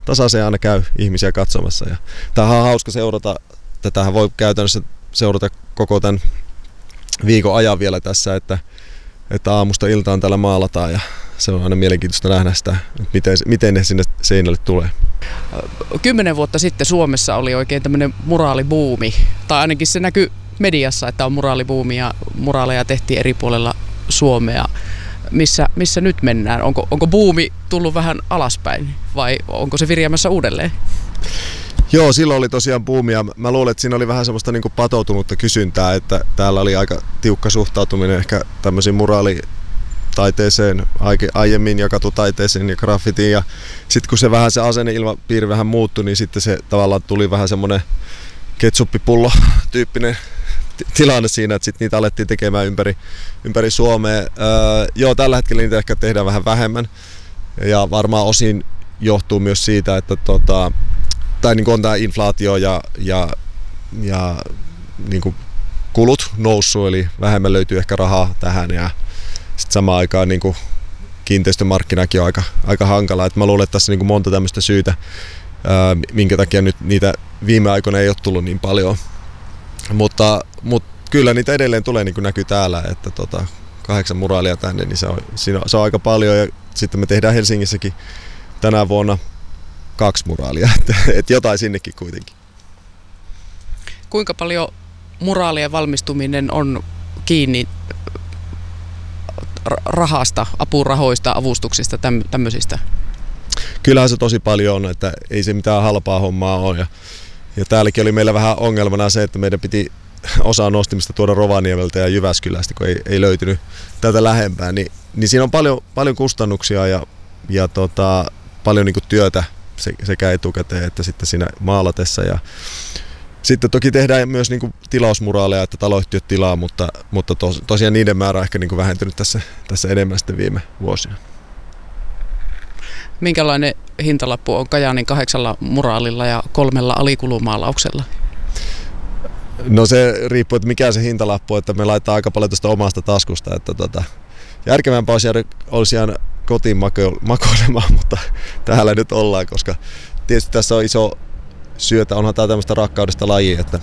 tasaiseen aina käy ihmisiä katsomassa. Ja tämähän on hauska seurata. Tätähän voi käytännössä seurata koko tämän viikon ajan vielä tässä, että aamusta iltaan täällä maalataan ja se on aina mielenkiintoista nähdä sitä, miten ne sinne seinälle tulee. 10 vuotta sitten Suomessa oli oikein tämmöinen muraalibuumi, tai ainakin se näkyy mediassa, että on muraalibuumi ja muraaleja tehtiin eri puolella Suomea. Missä nyt mennään? Onko buumi tullut vähän alaspäin vai onko se viriämässä uudelleen? Joo, silloin oli tosiaan buumia. Mä luulen, että siinä oli vähän semmoista niin kuin patoutunutta kysyntää, että täällä oli aika tiukka suhtautuminen ehkä tämmöisiin muraalitaiteeseen, aiemmin jakatutaiteeseen ja graffitiin. Ja sitten kun se vähän se asenneilmapiiri vähän muuttui, niin sitten se tavallaan tuli vähän semmoinen ketsuppipullo-tyyppinen tilanne siinä, että sitten niitä alettiin tekemään ympäri Suomea. Joo, tällä hetkellä niitä ehkä tehdään vähän vähemmän ja varmaan osin johtuu myös siitä, että tai niin kuin on tämä inflaatio ja niin kuin kulut noussut, eli vähemmän löytyy ehkä rahaa tähän ja sitten samaan aikaan niin kuin kiinteistömarkkinakin on aika hankala. Et mä luulen, että tässä niin kuin monta tämmöistä syytä, minkä takia nyt niitä viime aikoina ei ole tullut niin paljon. Mutta kyllä niitä edelleen tulee, niin kuin näkyy täällä, että 8 muraalia tänne, niin se on aika paljon. Ja sitten me tehdään Helsingissäkin tänä vuonna 2 muraalia, että jotain sinnekin kuitenkin. Kuinka paljon muraalien valmistuminen on kiinni rahasta, apurahoista, avustuksista, tämmöisistä? Kyllähän se tosi paljon on, että ei se mitään halpaa hommaa ole. Ja täälläkin oli meillä vähän ongelmana se, että meidän piti osaa nostimista tuoda Rovaniemeltä ja Jyväskylästä, kun ei löytynyt täältä lähempää. Niin siinä on paljon kustannuksia ja paljon niin kuin työtä sekä etukäteen että sitten siinä maalatessa. Ja sitten toki tehdään myös niin kuin tilausmuraaleja, että taloyhtiöt tilaa, mutta tosiaan niiden määrä on ehkä niin kuin vähentynyt tässä enemmän sitten viime vuosina. Minkälainen hintalappu on Kajaanin 8 muraalilla ja 3 alikulumaalauksella? No se riippuu, että mikä se hintalappu, että me laittaa aika paljon tuosta omasta taskusta. Että järkevämpää olisi jäädä kotiin makoilemaan, mutta täällä nyt ollaan, koska tietysti tässä on iso syötä. Onhan tämä tämmöistä rakkaudesta laji, että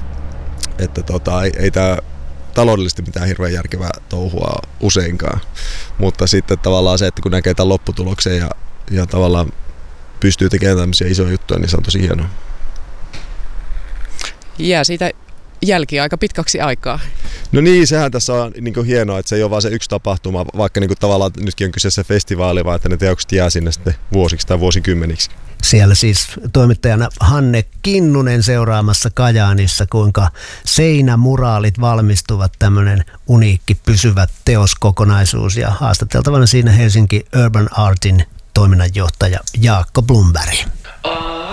ei tämä taloudellisesti mitään hirveän järkevää touhua useinkaan. Mutta sitten tavallaan se, että kun näkee tämän lopputuloksen ja tavallaan pystyy tekemään tämmöisiä isoja juttuja, niin se on tosi hienoa. Jää siitä jälkiä aika pitkäksi aikaa. No niin, sehän tässä on niin kuin hienoa, että se ei ole vaan se yksi tapahtuma, vaikka niin kuin tavallaan nytkin on kyseessä festivaali, vaan että ne teokset jää sinne sitten vuosiksi tai vuosikymmeniksi. Siellä siis toimittajana Hanne Kinnunen seuraamassa Kajaanissa, kuinka seinämuraalit valmistuvat, tämmöinen uniikki pysyvä teoskokonaisuus, ja haastateltavana siinä Helsinki Urban Artin toiminnanjohtaja Jaakko Blomberg.